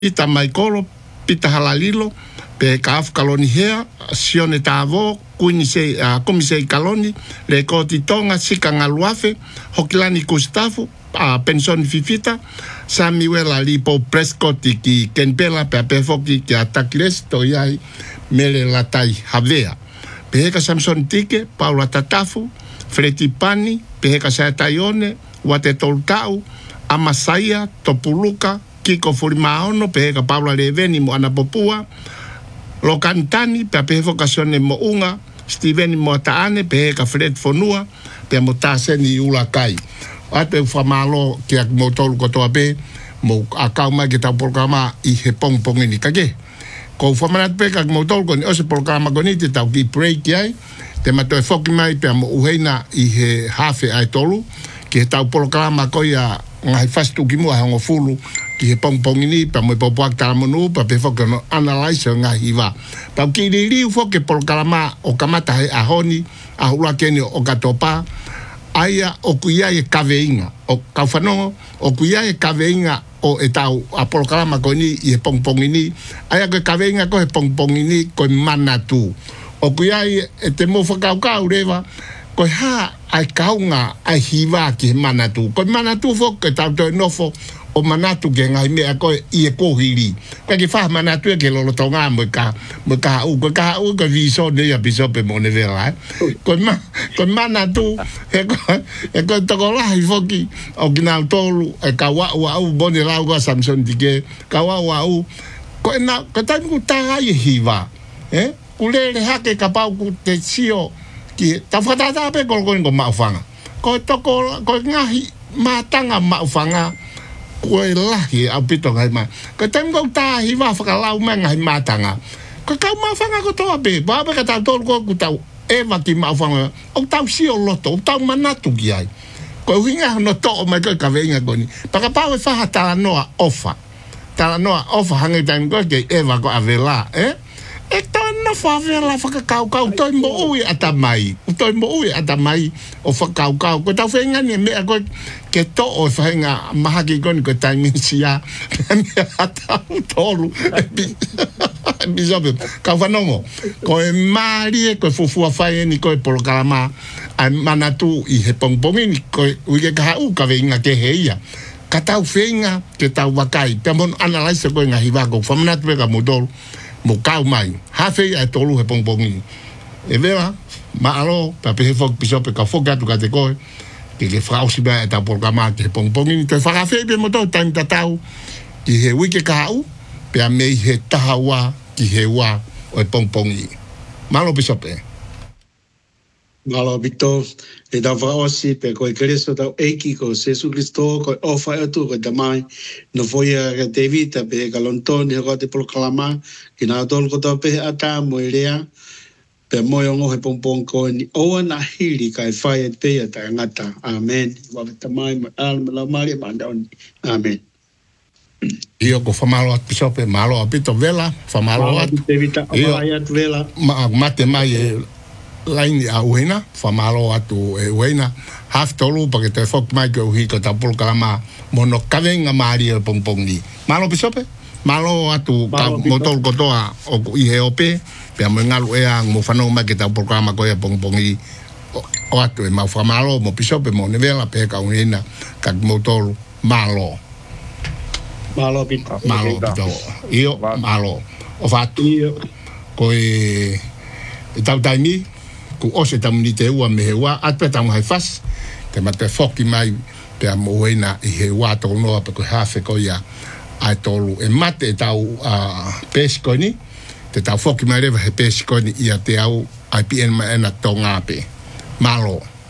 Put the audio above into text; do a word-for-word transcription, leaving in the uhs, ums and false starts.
Pita maikolo, pita halalilo, pe kaaf kaloni hea, sione tavo, kuini se, uh, komise kaloni, le koti tonga, sika ngaluafe, hokilani kustafu, uh, pensioni fifita, sami wela lipo preskoti ki kenpela, pe apefoki ki atakles, to iai, mele latai havea. Peheka Samson Tike, Paula Tatafu, Freti Pani, Peheka Saetaione, Wate Toltau, Amasaia, Topuluka, Kiko Furimaono, Peheka Paula Leveni, Moana Popua, Lokantani, Pepe Vocacione Mounga, Steveni Motaane, Peheka Fred Fonua, Pe Motaseni Ulakai. Ate Famalo, Kiak Motol Kotoabe, Mo Akauma Gita Programa, I Hepong Pongini Kage. Ko famanat pe kag motol kon ose programa goniti tau ki break yai te mato e foki mai pe mo uheina I he hafe ai tolu ki tau programa ko ya ngai fastu ki mo hango fulu ki he pong pongini pe mo popo ta monu pe pe foki no analyze ngai hiva pa ki ri ri foki programa o kamata he ahoni a hula keni o katopa aia o kuia e kaveinga o kaufano o kuia e kaveinga o etau a programa koni I pong pongini aya ko kaveinga ko pong pongini ko manatu o kuia e te mo fakau kau reva ko ha ai kaunga ai hiva ki manatu ko manatu fo ke tau to nofo o manatu ke ngai me ko I e ko hiri ka ki fa manatu ke lo tonga mo ka mo ka u ko ka u ko viso de ya biso pe mo ne vera ko ma ko manatu e ko e ko to ko la foki o kina tolu e ka wa wa u boni la go Samson Tike ka wa wa u ko na ka ta ku ta ai hiva eh ule le hake ka pa ku te sio ki ta fata ta pe ko ko ko ma fanga ko to ko ko ngahi matanga ma fanga ko lahi a pito ngai ma ko tengo ta hiva whakalau me ngai matanga ko kau mawhanga ko toa pe ba ka tau tolu ko ku tau e maki mawhanga o tau sio loto o tau manatu ki ai ko hinga no to o mai ko ka venga koni paka pau e whaha tala noa ofa tala noa ofa hangi taim ko ke eva ko avela eh e to no favela whakakau kau toi mo ui atamai toi mo ui atamai o whakau kau ko tau whenga ni mea ko ke to o whainga mahaki koni ko taimi sia mea atau tolu bisope kau whanongo ko e maari e ko e fufua whai ni ko e polokalama a manatu I he pongpongi ni ko e uike kaha u ka weinga ke heia ka tau whenga ke tau wakai pia mon analyse ko e ngahi wako whamanatu weka modolu mo kau mai hafe ai tolu he pongpongi e vera maalo pa pe fok bisope ka fok atu ka te koe ke ke frausi ba ta programa ke pongpongi te whakafe pe mo to time tatau ki he wike ka au pe a mei he tahawa ki he wa o e pongpongi malo bisope malo bito e da frausi pe ko e kreso ta eki ko Jesu Cristo ko ofa atu ko tamai no foi a David pe ka lonton he ko te proclama ki na tol ko to pe ata mo irea pe mo yo he pompong ko ni o na hili ka fai pe ta ngata amen wa tamai al la mari mandon amen io ko famalo at pisope malo apito vela famalo at io ayat vela ma mate mai laini a uena famalo atu e uena half tolu pa ke te fok mai ko hi ko ta pul kalama mono kavenga mari e pompongi malo pisope malo atu ka motol kotoa o I he ope pe mo ngalu e ang mo fano ma ke ta programa ko e pompongi o atu e ma famalo mo pisope mo nevela pe ka uena ka motol malo malo pito malo pito io malo o fatu ko e tau taimi ku ose tamuni te ua me he ua atpe tamu hai fas te mate foki mai pe a moena I he ua tolu noa pe ko hafe ko ia ai tolu e mate e tau uh, pesikoni te tau foki mai rewa he pesikoni ia te au ai pien ma ena tonga pe malo